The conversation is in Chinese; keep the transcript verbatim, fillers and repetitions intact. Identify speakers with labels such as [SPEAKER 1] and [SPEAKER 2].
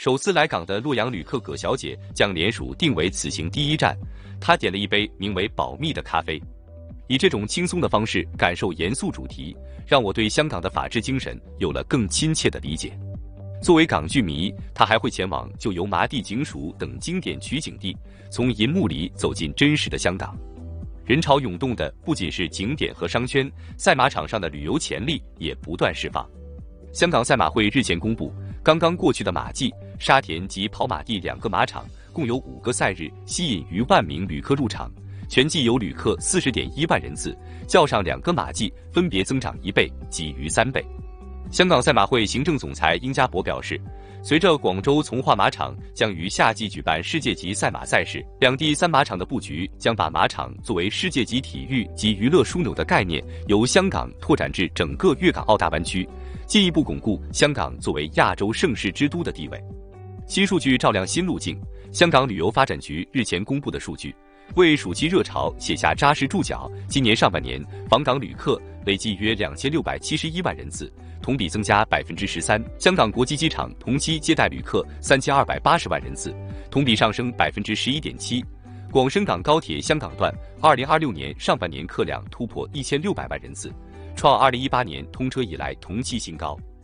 [SPEAKER 1] 首次来港的洛阳旅客葛小姐将联署定为此行第一站，她点了一杯名为“保密”的咖啡，以这种轻松的方式感受严肃主题，让我对香港的法治精神有了更亲切的理解。作为港剧迷，他还会前往旧油麻地警署等经典取景地，从银幕里走进真实的香港。人潮涌动的不仅是景点和商圈，赛马场上的旅游潜力也不断释放。香港赛马会日前公布，刚刚过去的马季，沙田及跑马地两个马场共有五个赛日，吸引逾万名旅客入场，全季有旅客 四十点一万人次，较上两个马季分别增长一倍及逾三倍。香港赛马会行政总裁殷家伯表示，随着广州从化马场将于夏季举办世界级赛马赛事，两地三马场的布局将把马场作为世界级体育及娱乐枢纽的概念，由香港拓展至整个粤港澳大湾区，进一步巩固香港作为亚洲盛事之都的地位。新数据照亮新路径，香港旅游发展局日前公布的数据，为暑期热潮写下扎实注脚。今年上半年访港旅客累计约两千六百七十一万人次，同比增加 百分之十三。 香港国际机场同期接待旅客三千二百八十万人次，同比上升 百分之十一点七。 广深港高铁香港段二零二六年上半年客量突破一千六百万人次，创二零一八年通车以来同期新高。